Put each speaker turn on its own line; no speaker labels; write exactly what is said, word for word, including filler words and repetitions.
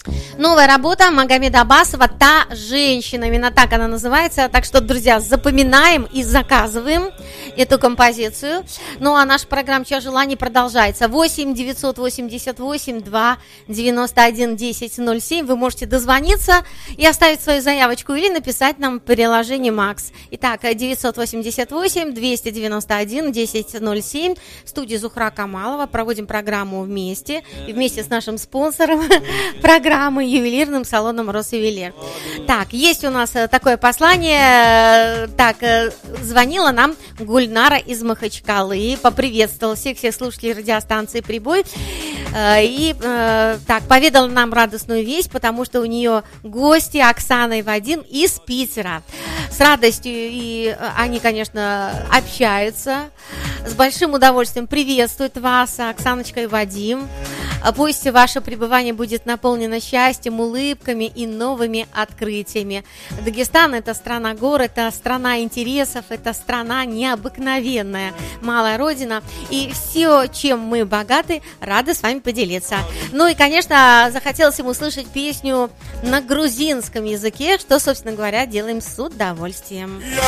Новая работа Магомеда Аббасова «Та женщина». Именно так она называется. Так что, друзья, запоминаем и заказываем эту композицию. Ну, а наша программа «Час желаний» продолжается. восемь девятьсот восемьдесят восемь два девяносто один десять ноль семь. Вы можете дозвониться и оставить свою заявочку или написать нам в приложении «Макс». Итак, девятьсот восемьдесят восемь двести девяносто один десять ноль семь. В студии Зухра Камалова. Проводим программу вместе. И вместе с нашим спонсором программы, ювелирным салоном «Росювелир». Так, есть у нас такое послание. Так, звонила нам Гульнара из Махачкалы, поприветствовала всех-всех слушателей радиостанции «Прибой». И так, поведала нам радостную весть, потому что у нее гости Оксана и Вадим из Питера. С радостью, и они, конечно, общаются. С большим удовольствием приветствуют вас, Оксаночка и Вадим. Пусть ваше пребывание будет наполнено счастьем, улыбками и новыми открытиями. Дагестан – это страна гор, это страна интересов, это страна необыкновенная, малая родина. И все, чем мы богаты, рады с вами поделиться. Ну и, конечно, захотелось ему услышать песню на грузинском языке, что, собственно говоря, делаем с удовольствием.